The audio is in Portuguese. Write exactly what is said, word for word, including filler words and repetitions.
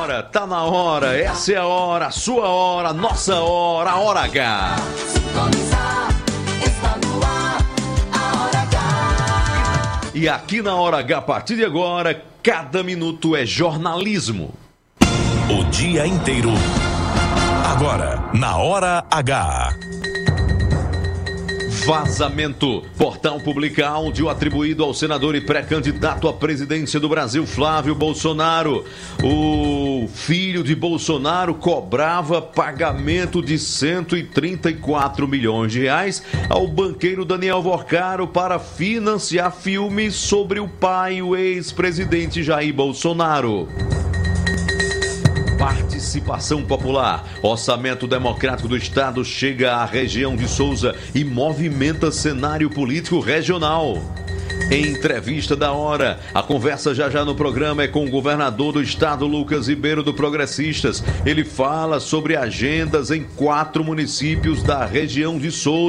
hora, tá na hora, essa é a hora, a sua hora, a nossa hora, a hora H. E aqui na Hora H, a partir de agora, cada minuto é jornalismo. O dia inteiro. Agora, na Hora H. Vazamento. Portal publica áudio atribuído ao senador e pré-candidato à presidência do Brasil, Flávio Bolsonaro. O filho de Bolsonaro cobrava pagamento de cento e trinta e quatro milhões de reais ao banqueiro Daniel Vorcaro para financiar filmes sobre o pai, o ex-presidente Jair Bolsonaro. Participação popular. Orçamento democrático do Estado chega à região de Souza e movimenta cenário político regional. Em entrevista da hora, a conversa já já no programa é com o governador do estado, Lucas Ribeiro, do Progressistas. Ele fala sobre agendas em quatro municípios da região de Souza.